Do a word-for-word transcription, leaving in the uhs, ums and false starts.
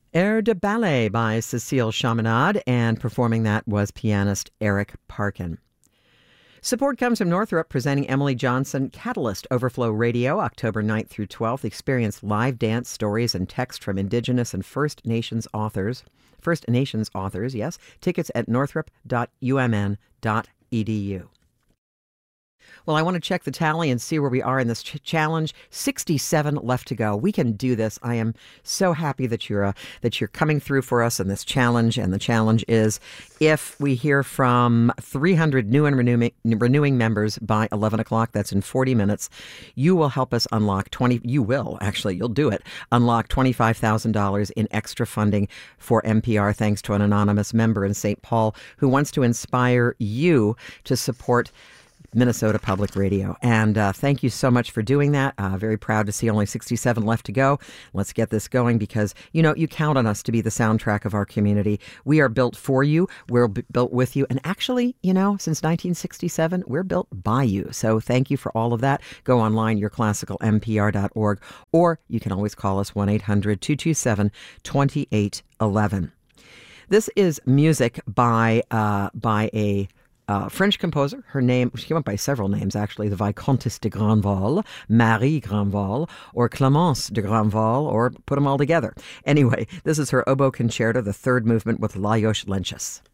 Air de Ballet by Cécile Chaminade, and performing that was pianist Eric Parkin. Support comes from Northrop, presenting Emily Johnson Catalyst Overflow Radio, October ninth through twelfth. Experience live dance, stories, and text from Indigenous and First Nations authors. First Nations authors, yes. Tickets at northrop dot u m n dot e d u. Well, I want to check the tally and see where we are in this ch- challenge. sixty-seven left to go. We can do this. I am so happy that you're uh, that you're coming through for us in this challenge. And the challenge is, if we hear from three hundred new and renewing, renewing members by eleven o'clock, that's in forty minutes, you will help us unlock twenty. You will actually, you'll do it. Unlock twenty-five thousand dollars in extra funding for N P R, thanks to an anonymous member in Saint Paul who wants to inspire you to support Minnesota Public Radio. And uh, thank you so much for doing that. Uh, very proud to see only sixty-seven left to go. Let's get this going because, you know, you count on us to be the soundtrack of our community. We are built for you. We're b- built with you. And actually, you know, since nineteen sixty-seven, we're built by you. So thank you for all of that. Go online, your classical m p r dot org, or you can always call us one eight hundred two two seven two eight one one. This is music by uh, by a Uh, French composer. Her name, she went by several names actually, the Vicomtesse de Grandval, Marie Grandval, or Clémence de Grandval, or put them all together. Anyway, this is her oboe concerto, the third movement with Lajos Lenčas.